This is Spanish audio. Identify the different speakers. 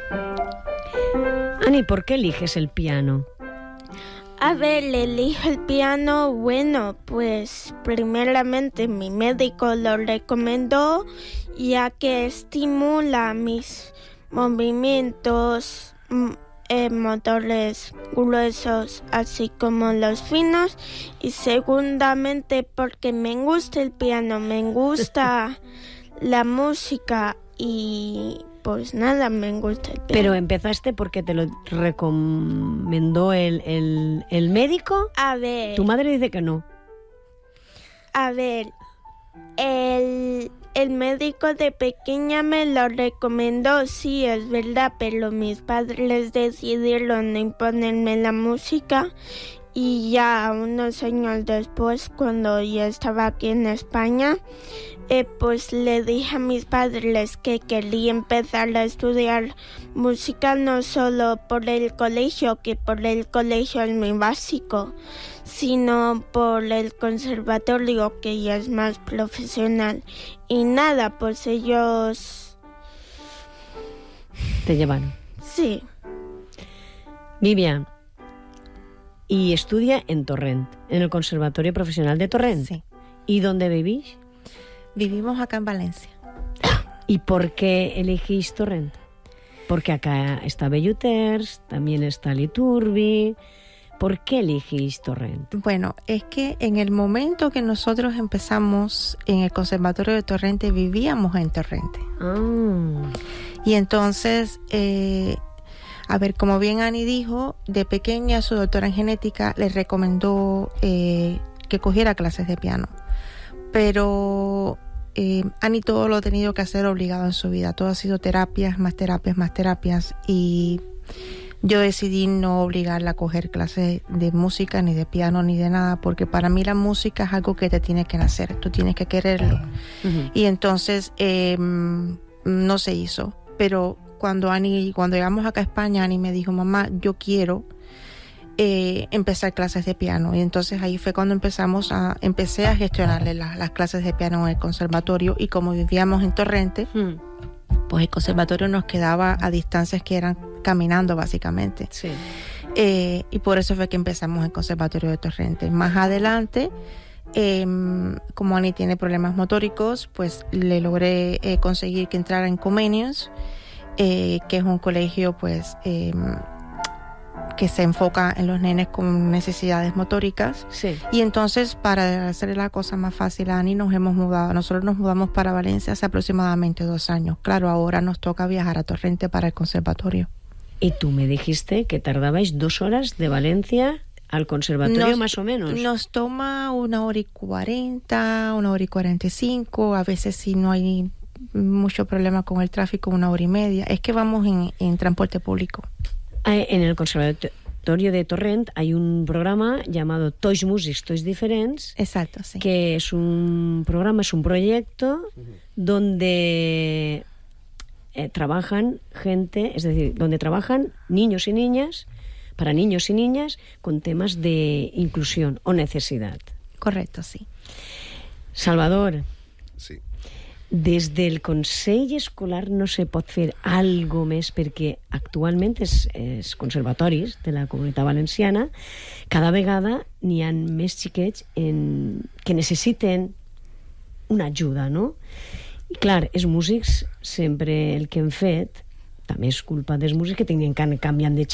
Speaker 1: Ani, ¿por qué eliges el piano?
Speaker 2: A ver, elijo el piano, bueno, pues primeramente mi médico lo recomendó, ya que estimula mis movimientos motores gruesos, así como los finos, y segundamente porque me gusta el piano, me gusta la música y pues nada, me gusta el piano.
Speaker 1: Pero empezaste porque te lo recomendó el médico.
Speaker 2: A ver.
Speaker 1: Tu madre dice que no.
Speaker 2: A ver, el médico de pequeña me lo recomendó, sí, es verdad, pero mis padres decidieron imponerme la música y ya unos años después, cuando ya estaba aquí en España, pues le dije a mis padres que quería empezar a estudiar música no solo por el colegio, que por el colegio es muy básico, sino por el conservatorio, que ya es más profesional. Y nada, pues ellos...
Speaker 1: Te llevaron.
Speaker 2: Sí.
Speaker 1: Vivian, y estudia en Torrent, en el Conservatorio Profesional de Torrent.
Speaker 3: Sí.
Speaker 1: ¿Y dónde vivís?
Speaker 3: Vivimos acá en Valencia.
Speaker 1: ¿Y por qué elegís Torrent? Porque acá está Belluters, también está Liturbi. ¿Por qué elegís Torrent?
Speaker 3: Bueno, es que en el momento que nosotros empezamos en el Conservatorio de Torrente, vivíamos en Torrente. Y entonces, a ver, como bien Ani dijo, de pequeña su doctora en genética le recomendó que cogiera clases de piano. Pero Ani todo lo ha tenido que hacer obligado en su vida. Todo ha sido terapias, más terapias, más terapias. Y yo decidí no obligarla a coger clases de música, ni de piano, ni de nada, porque para mí la música es algo que te tiene que nacer, tú tienes que quererlo. Y entonces no se hizo. Pero cuando llegamos acá a España, Ani me dijo, mamá, yo quiero empezar clases de piano. Y entonces ahí fue cuando empecé a gestionarle las clases de piano en el conservatorio. Y como vivíamos en Torrente, pues el conservatorio nos quedaba a distancias que eran caminando básicamente.
Speaker 1: Sí.
Speaker 3: Y por eso fue que empezamos el Conservatorio de Torrente. Más adelante, como Ani tiene problemas motóricos, pues le logré conseguir que entrara en Comenius, que es un colegio pues que se enfoca en los nenes con necesidades motóricas.
Speaker 1: Sí.
Speaker 3: Y entonces, para hacer la cosa más fácil a Ani, nosotros nos mudamos para Valencia hace aproximadamente 2 años. Claro, ahora nos toca viajar a Torrente para el conservatorio.
Speaker 1: Y tú me dijiste que tardabais 2 horas de Valencia al conservatorio, más o menos.
Speaker 3: Nos toma 1:40, 1:45, a veces si no hay mucho problema con el tráfico, 1:30. Es que vamos en transporte público.
Speaker 1: En el Conservatorio de Torrent hay un programa llamado Toys Musics, Toys Diferents.
Speaker 3: Exacto, sí.
Speaker 1: Que es un programa, es un proyecto donde trabajan gente, es decir, donde trabajan niños y niñas, para niños y niñas, con temas de inclusión o necesidad.
Speaker 3: Correcto, sí.
Speaker 1: Salvador.
Speaker 4: Sí.
Speaker 1: Des del Consell Escolar no se pot fer algo més, perquè actualment els conservatoris de la Comunitat Valenciana cada vegada n'hi ha més xiquets que necessiten una ajuda, no? I clar, els músics sempre el que hem fet, també és culpa dels músics que tenien que anar canviant de